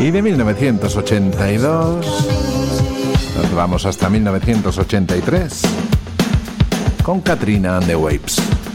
Y de 1982 nos vamos hasta 1983 con Katrina and the Waves.